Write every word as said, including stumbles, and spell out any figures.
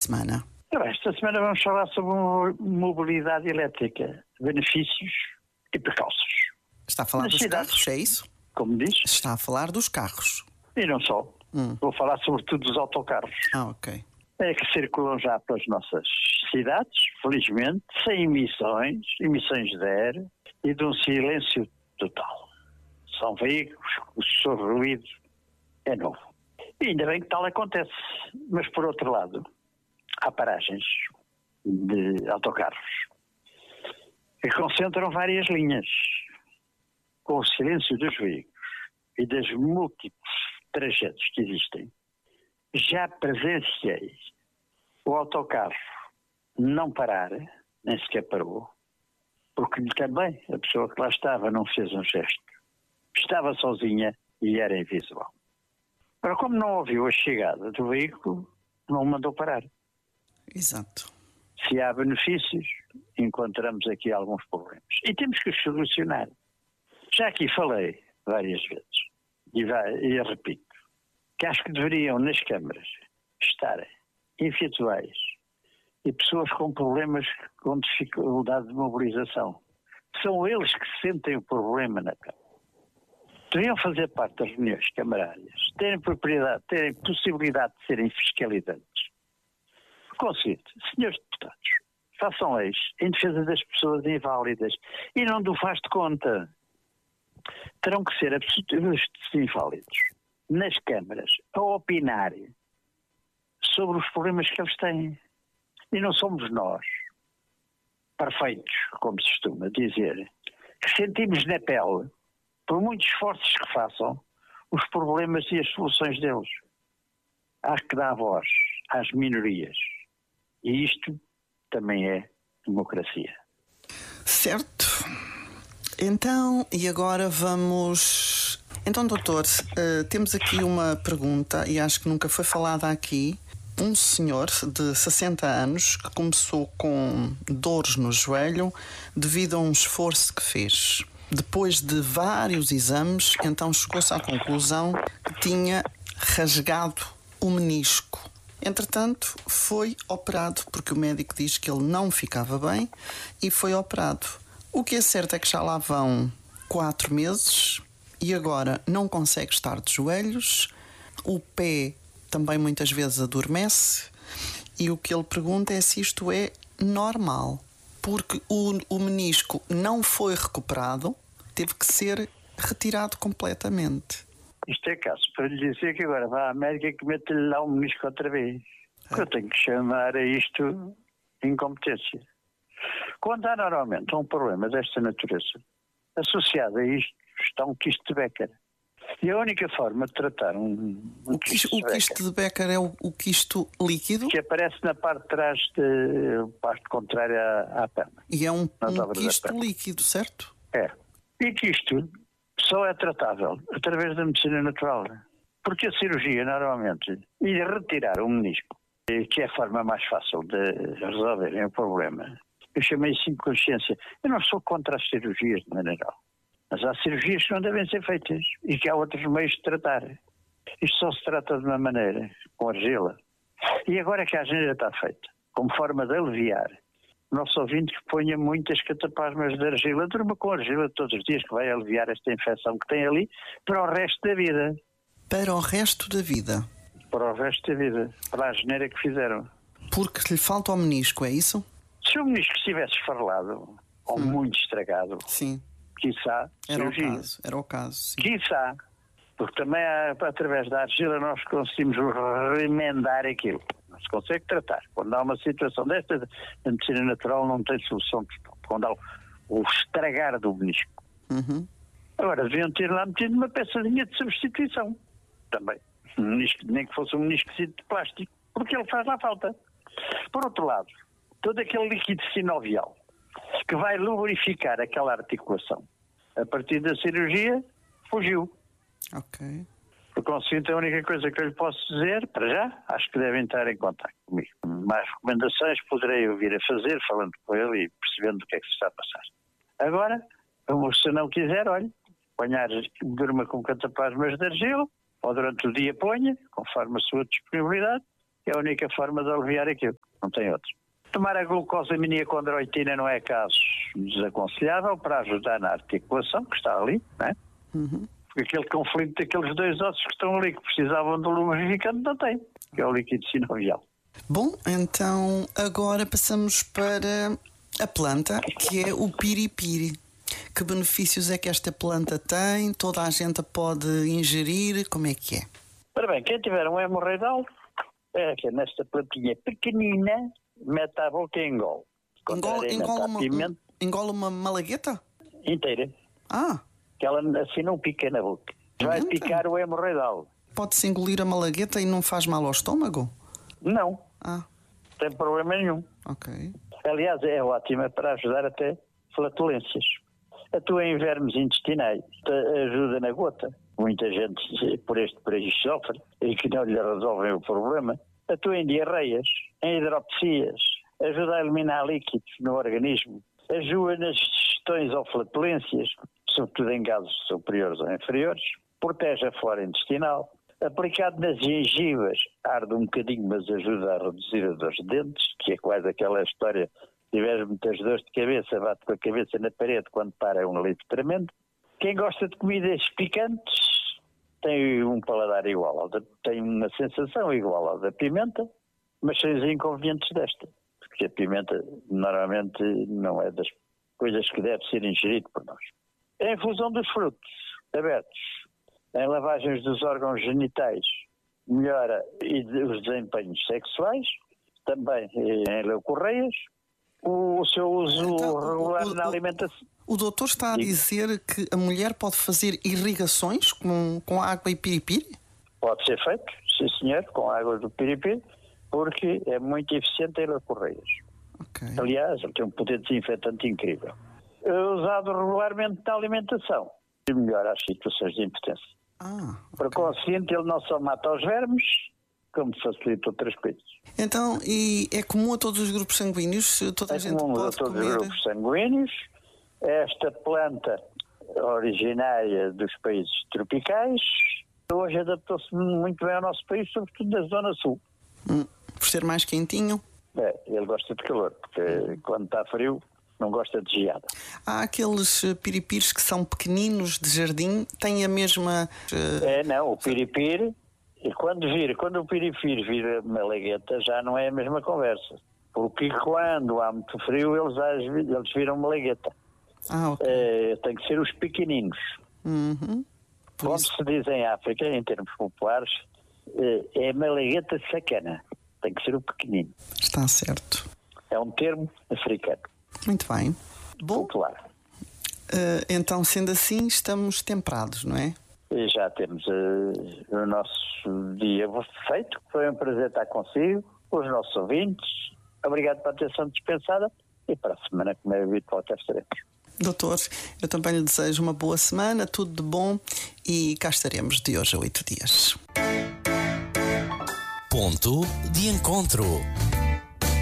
semana? Esta semana vamos falar sobre mobilidade elétrica, benefícios e precauções. Está a falar Nas dos cidades, carros, é isso? como diz, Está a falar dos carros. e não só. Hum. Vou falar sobretudo dos autocarros. Ah, ok. É que circulam já pelas nossas cidades, felizmente, sem emissões, emissões zero e de um silêncio total. São veículos, o seu ruído é novo. E ainda bem que tal acontece. Mas, por outro lado, há paragens de autocarros que concentram várias linhas. Com o silêncio dos veículos e das múltiplas trajetos que existem, já presenciei o autocarro não parar, nem sequer parou, porque também a pessoa que lá estava não fez um gesto. Estava sozinha e era invisual. Agora, como não ouviu a chegada do veículo, não o mandou parar. Exato. Se há benefícios, encontramos aqui alguns problemas. E temos que os solucionar. Já aqui falei várias vezes, e, vai, e repito, que acho que deveriam nas câmaras estarem individuais e pessoas com problemas com dificuldade de mobilização. São eles que sentem o problema na Câmara. Deveriam fazer parte das reuniões camarárias, terem propriedade, terem possibilidade de serem fiscalizantes. Concedo, senhores deputados, façam leis em defesa das pessoas inválidas e não do faz de conta. Terão que ser absolutamente inválidos nas câmaras a opinar sobre os problemas que eles têm. E não somos nós, perfeitos, como se costuma dizer, que sentimos na pele, por muitos esforços que façam, os problemas e as soluções deles. Há que dar voz às minorias. E isto também é democracia. Certo. Então, e agora vamos... Então, doutor, uh, temos aqui uma pergunta, e acho que nunca foi falada aqui. Um senhor de sessenta anos que começou com dores no joelho devido a um esforço que fez. Depois de vários exames, então chegou-se à conclusão que tinha rasgado o menisco. Entretanto, foi operado, porque o médico diz que ele não ficava bem e foi operado. O que é certo é que já lá vão quatro meses e agora não consegue estar de joelhos, o pé também muitas vezes adormece e o que ele pergunta é se isto é normal, porque o, o menisco não foi recuperado, teve que ser retirado completamente. Isto é caso para lhe dizer que agora vai à América que mete-lhe lá o menisco outra vez. É. Eu tenho que chamar a isto incompetência. Quando há normalmente um problema desta natureza, associado a isto está um quisto de Becker. E a única forma de tratar um, um o, quisto, o quisto de Becker é o, o quisto líquido? Que aparece na parte de trás, de parte contrária à, à perna. E é um, um quisto líquido, certo? É. E que isto só é tratável através da medicina natural. Porque a cirurgia, normalmente, e retirar o menisco, que é a forma mais fácil de resolverem o problema, eu chamei isso de inconsciência. Eu não sou contra as cirurgias de maneira geral. Mas há cirurgias que não devem ser feitas e que há outros meios de tratar. Isto só se trata de uma maneira, com argila. E agora que a argila está feita, como forma de aliviar, o nosso ouvinte que ponha muitas cataplasmas de argila, durma com argila todos os dias, que vai aliviar esta infecção que tem ali para o resto da vida. Para o resto da vida? Para o resto da vida. Para a geneira que fizeram. Porque lhe falta o menisco, é isso? Se o menisco estivesse esfarelado, ou hum. muito estragado... Sim. Quiçá, era cirurgia. o caso, era o caso, sim. Quiçá, porque também através da argila nós conseguimos remendar aquilo. Não se consegue tratar. Quando há uma situação desta, a medicina natural não tem solução total. Quando há o estragar do menisco. Uhum. Agora, deviam ter lá metido uma peçadinha de substituição. Também. Um menisco, nem que fosse um menisco de plástico, porque ele faz lá falta. Por outro lado, todo aquele líquido sinovial que vai lubrificar aquela articulação, a partir da cirurgia, fugiu. Ok. Por conseguinte, a única coisa que eu lhe posso dizer, para já, acho que devem estar em contato comigo. Mais recomendações poderei eu vir a fazer, falando com ele e percebendo o que é que se está a passar. Agora, se não quiser, olha, ponhar, durma com cataplasmas de argila, ou durante o dia ponha, conforme a sua disponibilidade, é a única forma de aliviar aquilo, não tem outro. Tomar a glucosamina com androitina não é caso desaconselhável para ajudar na articulação, que está ali, não é? Uhum. Porque aquele conflito daqueles dois ossos que estão ali, que precisavam do lubrificante, não tem, que é o líquido sinovial. Bom, então agora passamos para a planta, que é o piripiri. Que benefícios é que esta planta tem? Toda a gente a pode ingerir? Como é que é? Ora bem, quem tiver um hemorroidal, é que nesta plantinha pequenina, mete a boca e engole. Engole, engole, uma, engole uma malagueta? Inteira. Ah. Que ela assim não pica na boca. Vai Pimenta? picar o hemorroidal. Pode-se engolir a malagueta e não faz mal ao estômago? Não. Ah. Não tem problema nenhum. Ok. Aliás, é ótima para ajudar até flatulências. Atua em vermes intestinais, ajuda na gota. Muita gente por este país sofre e que não lhe resolvem o problema. Atua em diarreias, em hidropesias, ajuda a eliminar líquidos no organismo, ajuda nas digestões ou flatulências, sobretudo em gases superiores ou inferiores, protege a flora intestinal. Aplicado nas gengivas, arde um bocadinho, mas ajuda a reduzir a dor de dentes, que é quase aquela história: se tiveres muitas dores de cabeça, bate com a cabeça na parede, quando para é um alívio tremendo. Quem gosta de comidas picantes tem um paladar igual, ao da, tem uma sensação igual ao da pimenta, mas sem os inconvenientes desta, porque a pimenta normalmente não é das coisas que deve ser ingerido por nós. A infusão dos frutos abertos em lavagens dos órgãos genitais melhora os desempenhos sexuais, também em leucorreias. O seu uso então, regular o, o, na alimentação. O doutor está a dizer que a mulher pode fazer irrigações com, com água e piripiri? Pode ser feito, sim senhor, com água do piripiri, porque é muito eficiente em leucorreias. Okay. Aliás, ele tem um poder desinfetante incrível. É usado regularmente na alimentação e melhora as situações de impotência. Ah, okay. Por conseguinte, ele não só mata os vermes, como facilita outras coisas. Então, e é comum a todos os grupos sanguíneos? Toda a é gente comum pode a todos comer... os grupos sanguíneos. Esta planta originária dos países tropicais hoje adaptou-se muito bem ao nosso país, sobretudo da zona sul. Hum, por ser mais quentinho? É, ele gosta de calor, porque hum. quando está frio não gosta de geada. Há aqueles piripiris que são pequeninos de jardim, têm a mesma... Uh... É, não, o piripiri... E quando vir, quando o piripiri vira malagueta, já não é a mesma conversa. Porque quando há muito frio, eles, eles viram malagueta. Ah, ok. É, tem que ser os pequeninos. Uhum. Como isso... se diz em África, em termos populares, é malagueta sacana. Tem que ser o pequenino. Está certo. É um termo africano. Muito bem. Bom, popular. Uh, então, sendo assim, estamos temperados, não é? E já temos uh, o nosso dia feito. Foi um prazer estar consigo, com os nossos ouvintes. Obrigado pela atenção dispensada e para a semana, como é habitual, cá estaremos. Doutor, eu também lhe desejo uma boa semana, tudo de bom e cá estaremos de hoje a oito dias. Ponto de encontro.